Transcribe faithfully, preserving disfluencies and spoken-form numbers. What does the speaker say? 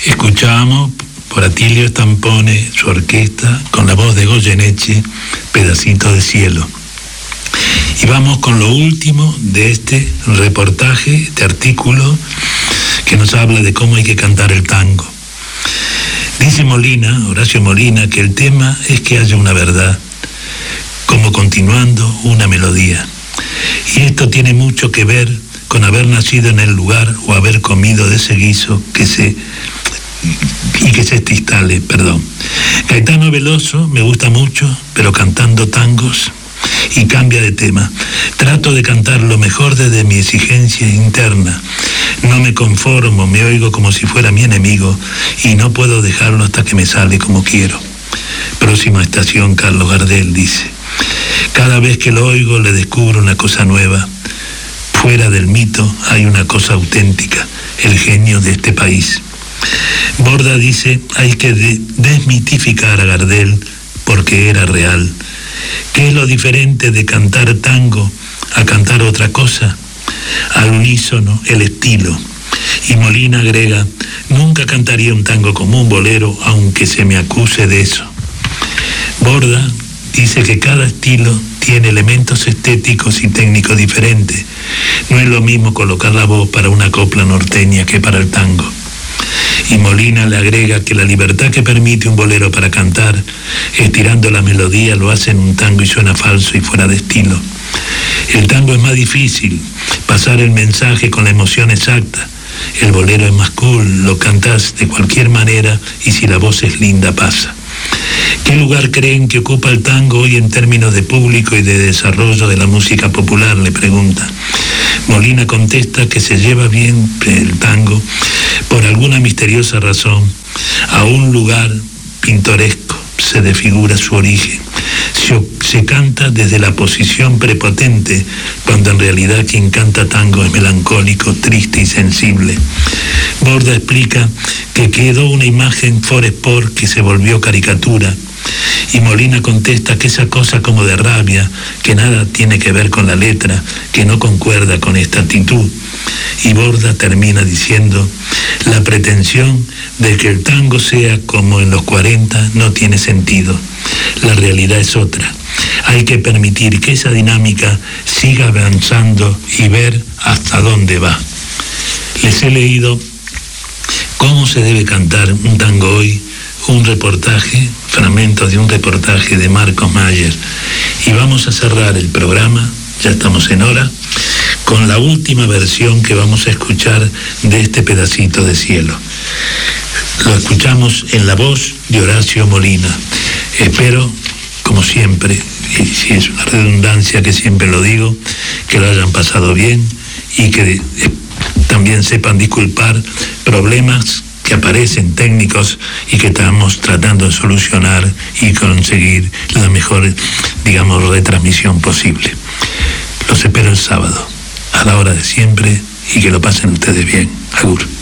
Escuchamos por Atilio Stampone, su orquesta, con la voz de Goyeneche, Pedacito de Cielo. Y vamos con lo último de este reportaje, este artículo que nos habla de cómo hay que cantar el tango. Dice Molina, Horacio Molina, que el tema es que haya una verdad, como continuando una melodía. Y esto tiene mucho que ver con haber nacido en el lugar o haber comido de ese guiso que se... y que se instale, perdón. Caetano Veloso me gusta mucho, pero cantando tangos, y cambia de tema. Trato de cantar lo mejor desde mi exigencia interna. No me conformo, me oigo como si fuera mi enemigo, y no puedo dejarlo hasta que me sale como quiero. Próxima estación, Carlos Gardel dice: cada vez que lo oigo le descubro una cosa nueva. Fuera del mito hay una cosa auténtica, el genio de este país. Borda dice: hay que de- desmitificar a Gardel porque era real. ¿Qué es lo diferente de cantar tango a cantar otra cosa? Al unísono, el estilo. Y Molina agrega: nunca cantaría un tango como un bolero, aunque se me acuse de eso. Borda dice que cada estilo tiene elementos estéticos y técnicos diferentes. No es lo mismo colocar la voz para una copla norteña que para el tango. Y Molina le agrega que la libertad que permite un bolero para cantar, estirando la melodía, lo hace en un tango y suena falso y fuera de estilo. El tango es más difícil, pasar el mensaje con la emoción exacta. El bolero es más cool, lo cantas de cualquier manera y si la voz es linda pasa. ¿Qué lugar creen que ocupa el tango hoy en términos de público y de desarrollo de la música popular?, le pregunta. Molina contesta que se lleva bien el tango, por alguna misteriosa razón, a un lugar pintoresco, se desfigura su origen. Se, se canta desde la posición prepotente, cuando en realidad quien canta tango es melancólico, triste y sensible. Borda explica que quedó una imagen foresport que se volvió caricatura, y Molina contesta que esa cosa como de rabia, que nada tiene que ver con la letra, que no concuerda con esta actitud. Y Borda termina diciendo: la pretensión de que el tango sea como en los cuarenta no tiene sentido. La realidad es otra. Hay que permitir que esa dinámica siga avanzando y ver hasta dónde va. Les he leído cómo se debe cantar un tango hoy, un reportaje, fragmentos de un reportaje de Marcos Mayer. Y vamos a cerrar el programa, ya estamos en hora, con la última versión que vamos a escuchar de este pedacito de cielo. Lo escuchamos en la voz de Horacio Molina. Espero, como siempre, y si es una redundancia que siempre lo digo, que lo hayan pasado bien y que eh, también sepan disculpar problemas que aparecen técnicos y que estamos tratando de solucionar y conseguir la mejor, digamos, retransmisión posible. Los espero el sábado, a la hora de siempre, y que lo pasen ustedes bien. Agur.